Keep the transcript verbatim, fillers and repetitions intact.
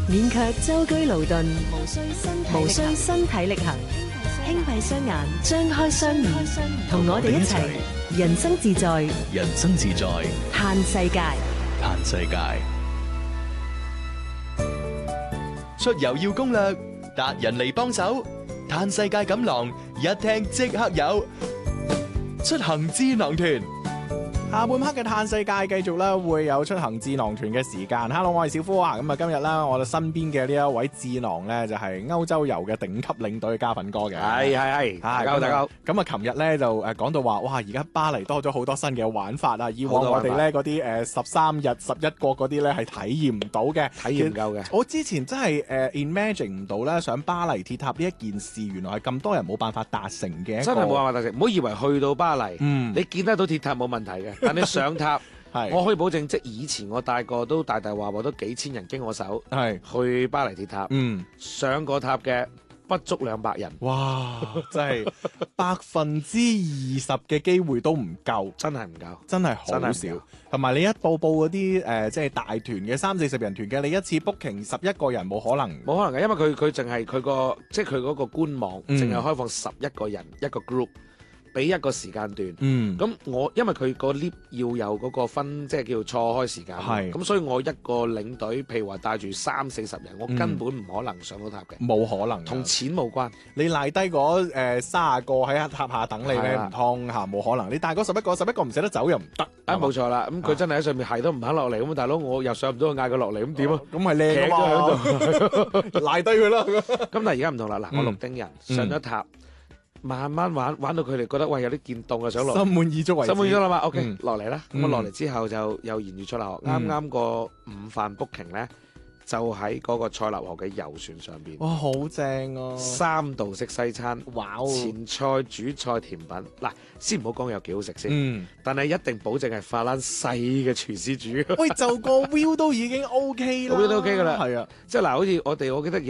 免卻舟車勞頓，無需身體無需身體力行，輕閉雙眼，張開雙耳，同我哋一齊人生自在， 人生自在， 嘆世界， 嘆世界。出遊要攻略，達人嚟幫手，嘆世界錦囊，一聽即刻有。出行智囊團。 下半 part 嘅嘆世界繼續啦，會有出行智囊團嘅時間。Hello， 我係小夫啊。咁啊，今日啦，我哋身邊嘅呢一位智囊咧，就係歐洲遊嘅頂級領隊嘉粉哥嘅。 係係係，大家好，大家好。 咁啊，琴日咧就誒講到話，哇！而家巴黎多咗好多新嘅玩法啊！以往我哋咧嗰啲誒十三日十一國嗰啲咧係體驗唔到嘅， 體驗唔夠嘅。 我之前真係誒 imagine 唔到咧，上巴黎鐵塔呢一件事，原來係咁多人冇辦法達成嘅。 真係冇辦法達成，唔好以為去到巴黎， 嗯， 你見得到鐵塔冇問題嘅。但你上塔，我可以保證，即係以前我帶過都大大話話都幾千人經我手，係去巴黎鐵塔，嗯，上過塔嘅不足兩百人， 哇！真係百分之二十嘅機會都唔夠， 真係唔夠， 真係好少。同埋你一報報嗰啲誒，即係大團嘅三四十人團嘅，你一次 booking 十一個人冇可能， 冇可能嘅，因為佢佢淨係佢個即係佢嗰個官網淨係開放十一個人一個 group。俾一個時間段，咁、嗯、我因為佢個 lift 要有嗰個分，即係叫錯開時間，咁所以我一個領隊，譬如話帶住三四十人，我根本唔可能上到塔嘅，冇、嗯、可能，同錢冇關。你賴低嗰誒卅個喺塔下等你咧，唔通嚇冇可能？你帶嗰十一個，十一個唔捨得走又唔得，啊冇錯啦。咁佢真係喺上面係都唔肯落嚟，咁大佬我又上唔到，嗌佢落嚟，咁點啊？咁係靚㗎嘛，賴低佢啦。咁但係而家唔同啦，嗱、嗯，我綠丁人上咗塔。嗯慢慢玩玩到佢哋覺得喂有啲見凍啊，想落，心滿意足為止，心滿意足啦嘛。OK，落嚟啦。咁啊落嚟之後就有言語出啦。啱啱個午飯 booking 咧，就喺嗰個塞納河嘅遊船上邊。哇，好正啊！三道式西餐，哇！前菜、主菜、甜品。嗱，先唔好講有幾好食先，嗯，但係一定保證係法蘭西嘅廚師煮。喂，就個 view 都已經 OK 啦，個 view 都 OK 噶啦。係啊，即係嗱，好似我哋我記得